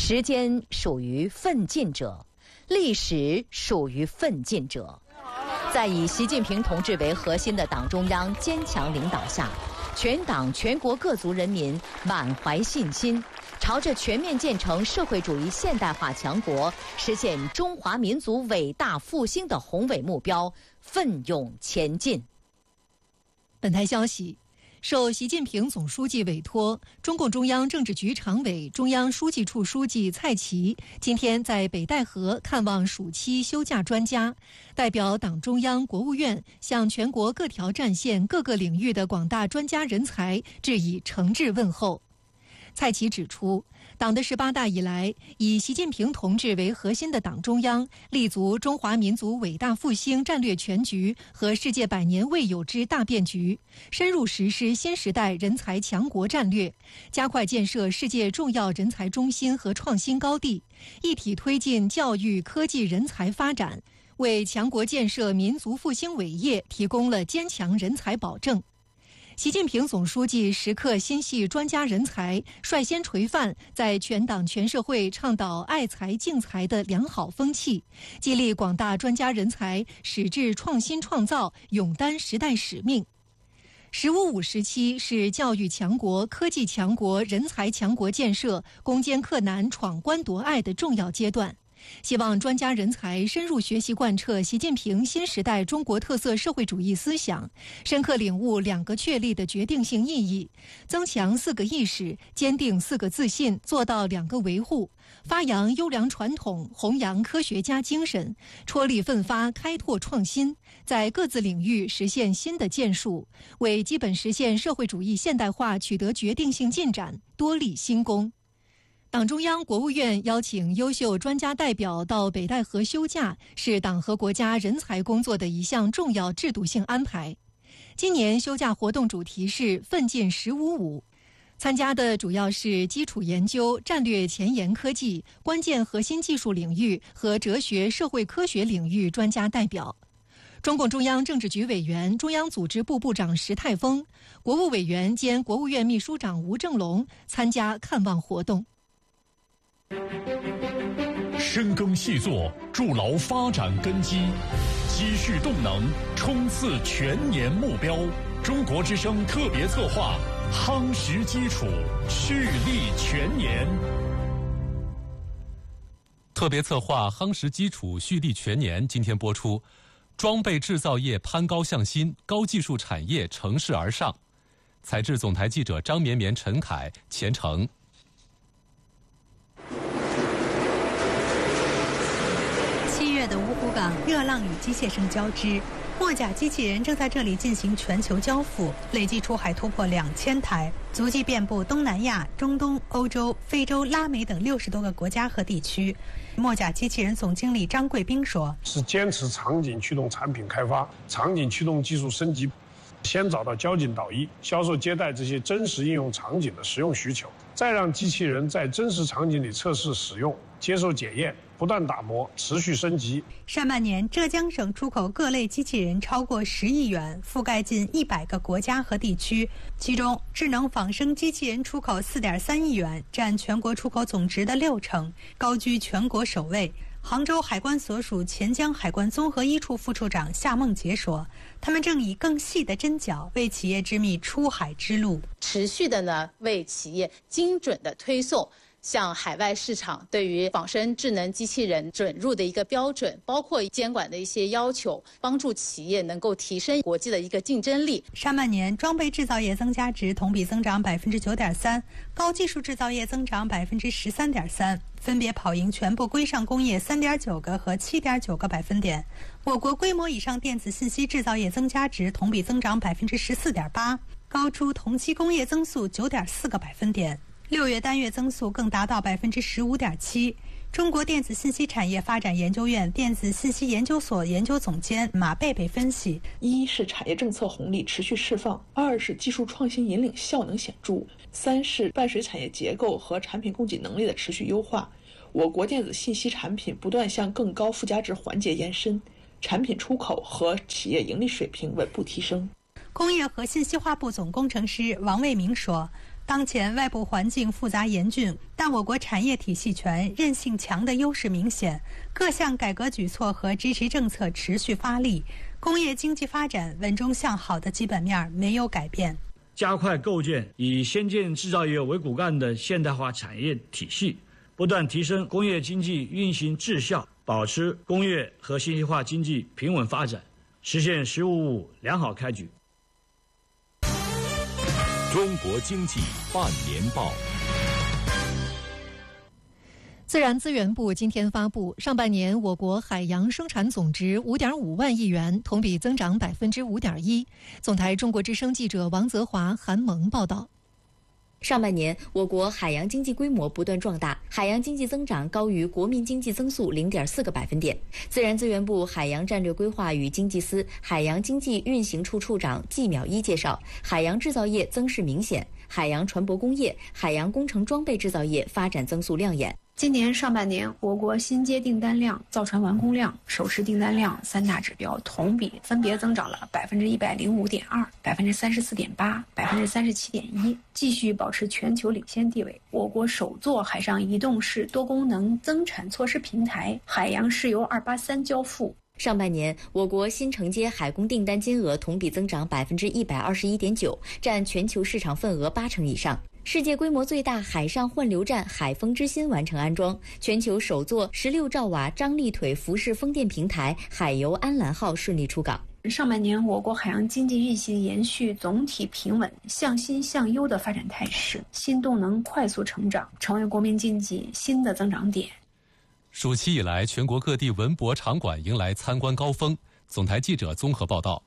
时间属于奋进者，历史属于奋进者。在以习近平同志为核心的党中央坚强领导下，全党全国各族人民满怀信心，朝着全面建成社会主义现代化强国、实现中华民族伟大复兴的宏伟目标奋勇前进。 本台消息，受习近平总书记委托，中共中央政治局常委、中央书记处书记蔡奇今天在北戴河看望暑期休假专家，代表党中央、国务院向全国各条战线、各个领域的广大专家人才致以诚挚问候。蔡奇指出，党的18大以来，以习近平同志为核心的党中央立足中华民族伟大复兴战略全局和世界百年未有之大变局，深入实施新时代人才强国战略，加快建设世界重要人才中心和创新高地，一体推进教育、科技、人才发展，为强国建设民族复兴伟业提供了坚强人才保证。习近平总书记时刻心系专家人才，率先垂范在全党全社会倡导爱才敬才的良好风气，激励广大专家人才矢志创新创造，勇担时代使命。“15+5”时期是教育强国、科技强国、人才强国建设攻坚克难、闯关夺隘的重要阶段。希望专家人才深入学习贯彻习近平新时代中国特色社会主义思想，深刻领悟2个确立的决定性意义，增强4个意识，坚定4个自信，做到2个维护，发扬优良传统，弘扬科学家精神，踔厉奋发，开拓创新，在各自领域实现新的建树，为基本实现社会主义现代化取得决定性进展多立新功。党中央、国务院邀请优秀专家代表到北戴河休假，是党和国家人才工作的一项重要制度性安排。今年休假活动主题是奋进15+5，参加的主要是基础研究、战略前沿科技、关键核心技术领域和哲学社会科学领域专家代表。中共中央政治局委员、中央组织部部长石泰峰、国务委员兼国务院秘书长吴正龙参加看望活动。 深耕细作，筑牢发展根基，积蓄动能，冲刺全年目标。中国之声特别策划，夯实基础，蓄力全年。 特别策划夯实基础，蓄力全年，今天播出。装备制造业攀高向新，高技术产业乘势而上。采制总台记者张绵绵、陈凯、钱程。 7月的芜湖港，热浪与机械声交织，墨甲机器人正在这里进行全球交付，累计出海突破2000台，足迹遍布东南亚、中东、欧洲、非洲、拉美等60多个国家和地区。墨甲机器人总经理张贵斌说：“ 是坚持场景驱动产品开发，场景驱动技术升级，先找到交警导医、销售接待这些真实应用场景的实用需求，再让机器人在真实场景里测试使用，接受检验，不断打磨，持续升级。” 上半年，浙江省出口各类机器人超过10亿元，覆盖近100个国家和地区。其中，智能仿生机器人出口4.3亿元，占全国出口总值的60%，高居全国首位。杭州海关所属钱江海关综合1处副处长夏梦洁说：“他们正以更细的针脚为企业织密出海之路， 持续的呢为企业精准的推送向海外市场对于仿生智能机器人准入的一个标准，包括监管的一些要求，帮助企业能够提升国际的一个竞争力。” 上半年，装备制造业增加值同比增长9.3%，高技术制造业增长13.3%，分别跑赢全部规上工业3.9个和7.9个百分点。我国规模以上电子信息制造业增加值同比增长14.8%，高出同期工业增速9.4个百分点。6月单月增速更达到15.7%。中国电子信息产业发展研究院电子信息研究所研究总监马贝贝分析： 一是产业政策红利持续释放，2是技术创新引领效能显著，3是伴随产业结构和产品供给能力的持续优化。我国电子信息产品不断向更高附加值环节延伸，产品出口和企业盈利水平稳步提升。 工业和信息化部总工程师王卫明说：“ 当前外部环境复杂严峻，但我国产业体系全、韧性强的优势明显，各项改革举措和支持政策持续发力，工业经济发展稳中向好的基本面没有改变。 加快构建以先进制造业为骨干的现代化产业体系，不断提升工业经济运行质效，保持工业和信息化经济平稳发展，实现“十五五”良好开局。 中国经济半年报。 自然资源部今天发布，上半年我国海洋生产总值5.5万亿元，同比增长5.1%。总台中国之声记者王泽华、韩萌报道。 上半年，我国海洋经济规模不断壮大，海洋经济增长高于国民经济增速0.4个百分点。自然资源部海洋战略规划与经济司海洋经济运行处处长季淼一介绍，海洋制造业增势明显，海洋船舶工业、海洋工程装备制造业发展增速亮眼。 今年上半年，我国新接订单量、造船完工量、首饰订单量三大指标同比分别增长了105.2%、34.8%、37.1%，继续保持全球领先地位。我国首座海上移动式多功能增产措施平台海洋石油283交付。 上半年，我国新承接海工订单金额同比增长121.9%，占全球市场份额80%以上。世界规模最大海上换流站海风之心完成安装，全球首座16兆瓦张力腿浮式风电平台海游安澜号顺利出港。 上半年，我国海洋经济运行延续总体平稳、向新向优的发展态势，新动能快速成长，成为国民经济新的增长点。 暑期以来，全国各地文博场馆迎来参观高峰。总台记者综合报道。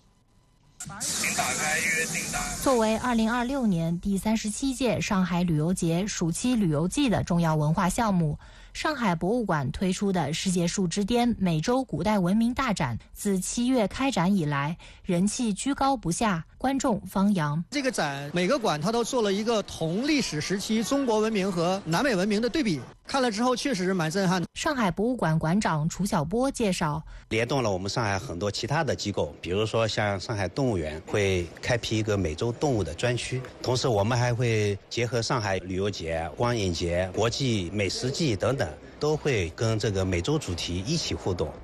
作为2026年第37届上海旅游节暑期旅游季的重要文化项目，上海博物馆推出的世界树之巅美洲古代文明大展，自7月开展以来，人气居高不下，观众方扬。 这个展每个馆它都做了一个同历史时期中国文明和南美文明的对比，看了之后确实是蛮震撼的。 上海博物馆馆长楚晓波介绍， 联动了我们上海很多其他的机构，比如说像上海动物园会开辟一个美洲动物的专区，同时我们还会结合上海旅游节、光影节、国际美食季等等，都会跟这个美洲主题一起互动。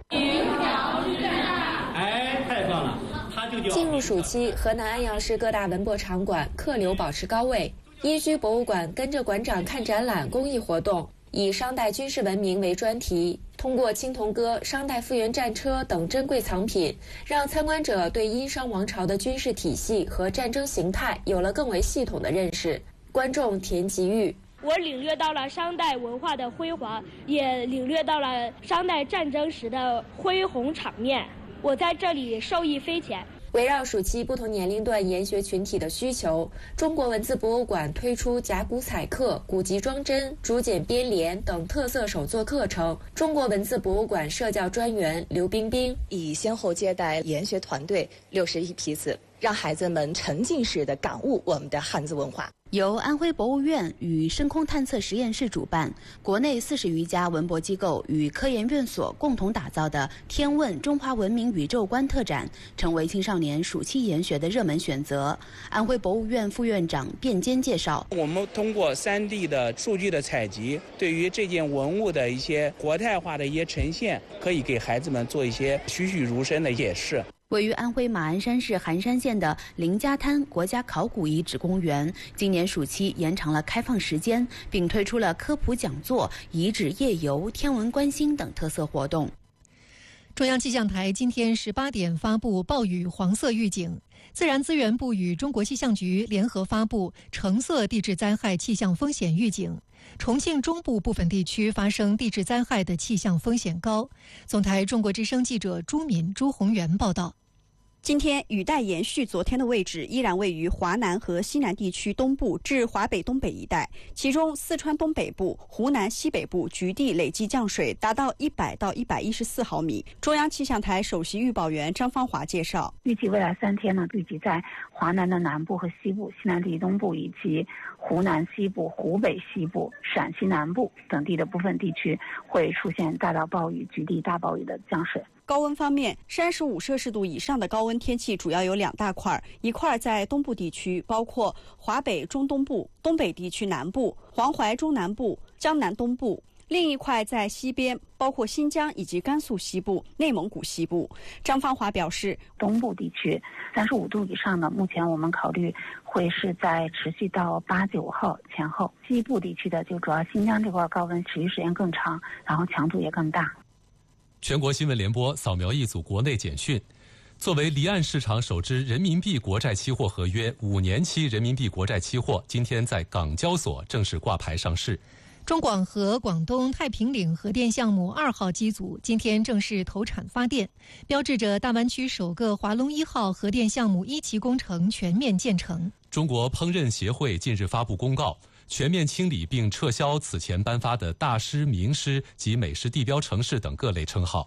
太棒了！ 进入暑期，河南安阳市各大文博场馆客流保持高位。殷墟博物馆跟着馆长看展览公益活动，以商代军事文明为专题，通过青铜戈、商代复原战车等珍贵藏品，让参观者对殷商王朝的军事体系和战争形态有了更为系统的认识。观众田吉玉， 我领略到了商代文化的辉煌，也领略到了商代战争时的恢宏场面，我在这里受益匪浅。 围绕暑期不同年龄段研学群体的需求，中国文字博物馆推出甲骨彩刻、古籍装帧、竹简编联等特色手作课程。中国文字博物馆社教专员刘冰冰已先后接待研学团队61批次，让孩子们沉浸式的感悟我们的汉字文化。 由安徽博物院与深空探测实验室主办，国内40余家文博机构与科研院所共同打造的“天问中华文明宇宙观”特展，成为青少年暑期研学的热门选择。安徽博物院副院长卞坚介绍， 我们通过3D 的数据的采集，对于这件文物的一些活态化的一些呈现，可以给孩子们做一些栩栩如生的解释。 位于安徽马鞍山市寒山县的林家滩国家考古遗址公园，今年暑期延长了开放时间，并推出了科普讲座、遗址夜游、天文观星等特色活动。 中央气象台今天18点发布暴雨黄色预警，自然资源部与中国气象局联合发布橙色地质灾害气象风险预警。重庆中部部分地区发生地质灾害的气象风险高。总台中国之声记者朱敏、朱宏元报道。 今天雨带延续昨天的位置，依然位于华南和西南地区东部至华北东北一带，其中四川东北部、湖南西北部局地累计降水达到100到114毫米。中央气象台首席预报员张芳华介绍， 预计未来3天呢，预计在华南的南部和西部、西南地区东部以及湖南西部、湖北西部、陕西南部等地的部分地区会出现大到暴雨、局地大暴雨的降水。 高温方面，35摄氏度以上的高温天气主要有2大块，一块在东部地区，包括华北中东部、东北地区南部、黄淮中南部、江南东部；另一块在西边，包括新疆以及甘肃西部、内蒙古西部。张芳华表示， 东部地区35度以上的，目前我们考虑会是在持续到8、9号前后。西部地区的就主要新疆这块高温持续时间更长，然后强度也更大。 全国新闻联播扫描一组国内简讯。作为离岸市场首支人民币国债期货合约5年期人民币国债期货，今天在港交所正式挂牌上市。 中广核广东太平岭核电项目2号机组今天正式投产发电，标志着大湾区首个华龙1号核电项目1期工程全面建成。 中国烹饪协会近日发布公告，全面清理并撤销此前颁发的大师、名师及美食地标城市等各类称号。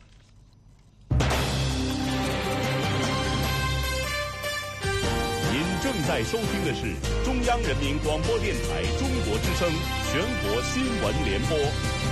您正在收听的是中央人民广播电台中国之声全国新闻联播。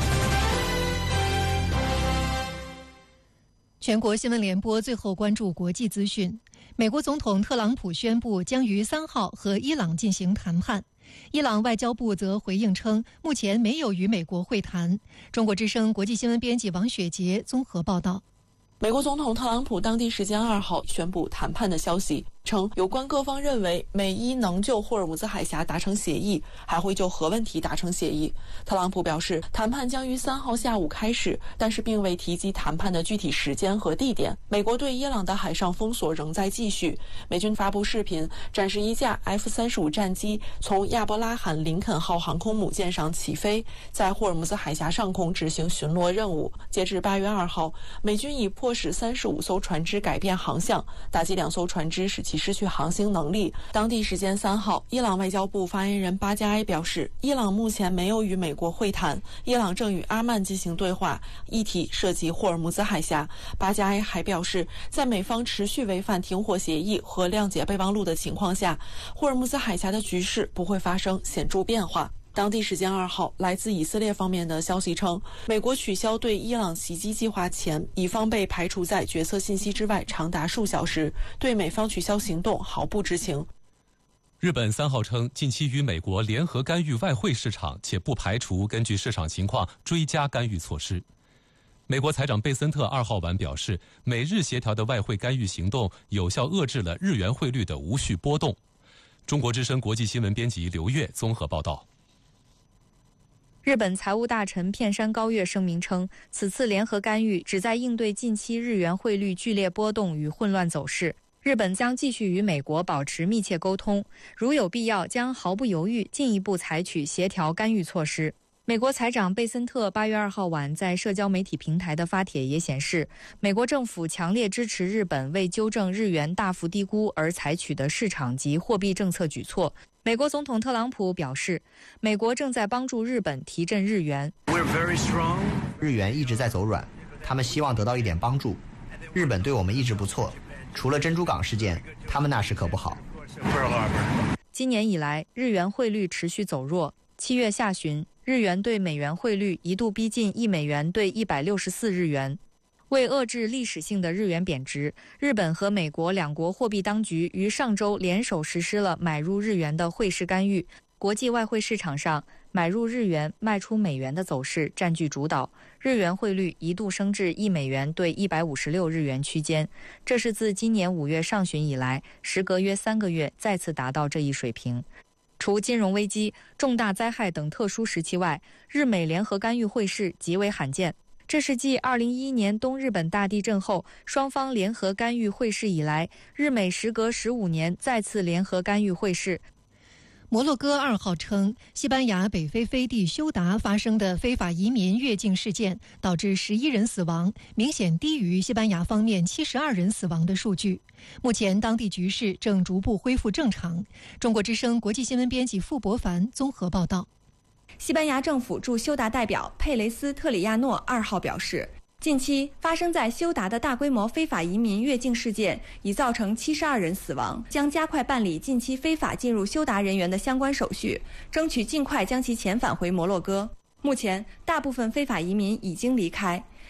全国新闻联播最后关注国际资讯。美国总统特朗普宣布将于3号和伊朗进行谈判。伊朗外交部则回应称，目前没有与美国会谈。中国之声国际新闻编辑王雪杰综合报道。 美国总统特朗普当地时间2号宣布谈判的消息，称有关各方认为美伊能就霍尔木兹海峡达成协议，还会就核问题达成协议。特朗普表示，谈判将于3号下午开始，但是并未提及谈判的具体时间和地点。美国对伊朗的海上封锁仍在继续。美军发布视频，展示一架 F-35战机从亚伯拉罕·林肯号航空母舰上起飞，在霍尔木兹海峡上空执行巡逻任务。截至8月2号，美军已迫使35艘船只改变航向，打击2艘船只，使其失去航行能力。当地时间3号，伊朗外交部发言人巴加埃表示，伊朗目前没有与美国会谈，伊朗正与阿曼进行对话，议题涉及霍尔木兹海峡。巴加埃还表示，在美方持续违反停火协议和谅解备忘录的情况下，霍尔木兹海峡的局势不会发生显著变化。当地时间2号，来自以色列方面的消息称，美国取消对伊朗袭击计划前，以方被排除在决策信息之外长达数小时，对美方取消行动毫不知情。 日本3号称，近期与美国联合干预外汇市场，且不排除根据市场情况追加干预措施。美国财长贝森特2号晚表示，美日协调的外汇干预行动有效遏制了日元汇率的无序波动。中国之声国际新闻编辑刘越综合报道。 日本财务大臣片山高月声明称，此次联合干预旨在应对近期日元汇率剧烈波动与混乱走势。日本将继续与美国保持密切沟通，如有必要，将毫不犹豫进一步采取协调干预措施。美国财长贝森特8月2号晚在社交媒体平台的发帖也显示，美国政府强烈支持日本为纠正日元大幅低估而采取的市场及货币政策举措。美国总统特朗普表示，美国正在帮助日本提振日元。 日元一直在走软，他们希望得到一点帮助。日本对我们一直不错，除了珍珠港事件，他们那时可不好。 今年以来，日元汇率持续走弱。7月下旬，日元对美元汇率一度逼近1美元兑164日元。为遏制历史性的日元贬值，日本和美国两国货币当局于上周联手实施了买入日元的汇市干预。国际外汇市场上，买入日元、卖出美元的走势占据主导，日元汇率一度升至1美元兑156日元区间，这是自今年5月上旬以来，时隔约3个月再次达到这一水平。除金融危机、重大灾害等特殊时期外，日美联合干预汇市极为罕见。这是继2011年东日本大地震后，双方联合干预汇市以来，日美时隔15年再次联合干预汇市。 摩洛哥2号称，西班牙北非飞地休达发生的非法移民越境事件导致11人死亡，明显低于西班牙方面72人死亡的数据。目前当地局势正逐步恢复正常。中国之声国际新闻编辑傅博凡综合报道。 西班牙政府驻休达代表佩雷斯特里亚诺2号表示，近期发生在休达的大规模非法移民越境事件已造成72人死亡，将加快办理近期非法进入休达人员的相关手续，争取尽快将其遣返回摩洛哥。目前，大部分非法移民已经离开。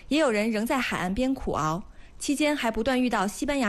也有人仍在海岸边苦熬，期间还不断遇到西班牙